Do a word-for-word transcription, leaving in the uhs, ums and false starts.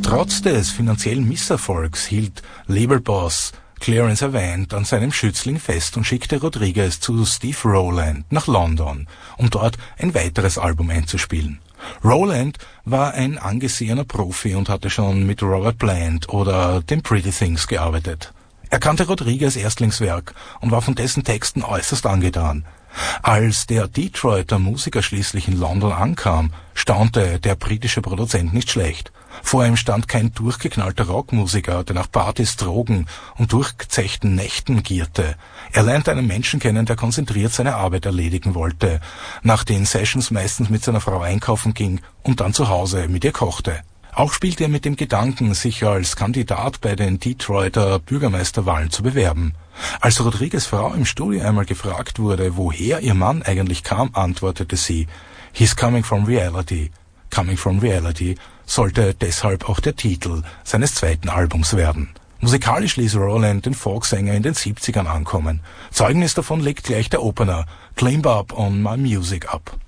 Trotz des finanziellen Misserfolgs hielt Labelboss Clarence Avant an seinem Schützling fest und schickte Rodriguez zu Steve Rowland nach London, um dort ein weiteres Album einzuspielen. Rowland war ein angesehener Profi und hatte schon mit Robert Plant oder den Pretty Things gearbeitet. Er kannte Rodriguez' Erstlingswerk und war von dessen Texten äußerst angetan. Als der Detroiter Musiker schließlich in London ankam, staunte der britische Produzent nicht schlecht. Vor ihm stand kein durchgeknallter Rockmusiker, der nach Partys, Drogen und durchgezechten Nächten gierte. Er lernte einen Menschen kennen, der konzentriert seine Arbeit erledigen wollte, nach den Sessions meistens mit seiner Frau einkaufen ging und dann zu Hause mit ihr kochte. Auch spielte er mit dem Gedanken, sich als Kandidat bei den Detroiter Bürgermeisterwahlen zu bewerben. Als Rodriguez' Frau im Studio einmal gefragt wurde, woher ihr Mann eigentlich kam, antwortete sie, "He's coming from reality." Coming from reality sollte deshalb auch der Titel seines zweiten Albums werden. Musikalisch ließ Rowland den Folksänger in den siebzigern ankommen. Zeugnis davon legt gleich der Opener Climb Up on My Music ab.